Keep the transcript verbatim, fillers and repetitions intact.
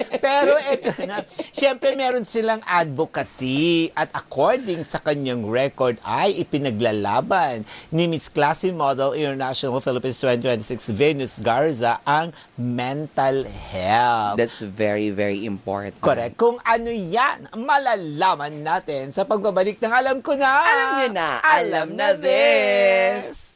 Pero eto na, syempre meron silang advocacy at according sa kanyang record ay ipinaglalaban ni Miss Classy Model International Philippines twenty twenty-six Venus Garza ang mental health. That's very, very important. Correct. Kung ano yan, malalaman natin sa pagbabalik ng Alam Ko Na. Alam niyo na, Alam na this!